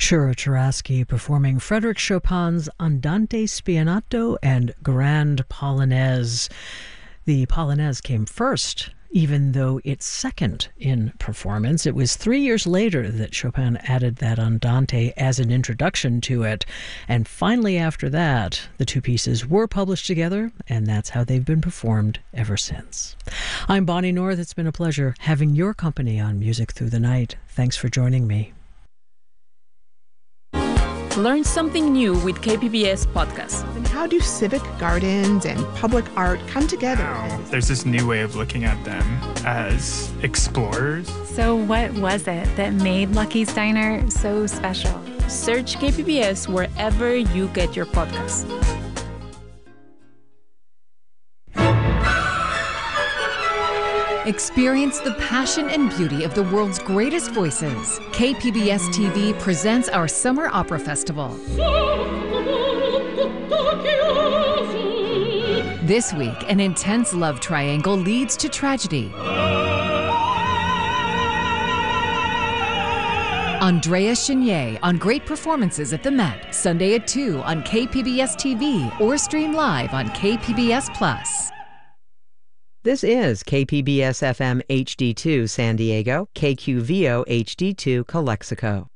Shura Cherasky performing Frédéric Chopin's Andante Spianato and Grand Polonaise. The Polonaise came first, even though it's second in performance. It was 3 years later that Chopin added that Andante as an introduction to it. And finally after that, the two pieces were published together, and that's how they've been performed ever since. I'm Bonnie North. It's been a pleasure having your company on Music Through the Night. Thanks for joining me. Learn something new with KPBS Podcast. And how do civic gardens and public art come together? There's this new way of looking at them as explorers. So what was it that made Lucky's Diner so special? Search KPBS wherever you get your podcasts. Experience the passion and beauty of the world's greatest voices. KPBS TV presents our Summer Opera Festival. This week, an intense love triangle leads to tragedy. Andrea Chenier on great performances at the Met, Sunday at 2 on KPBS TV or stream live on KPBS Plus. This is KPBS FM HD2 San Diego, KQVO HD2 Calexico.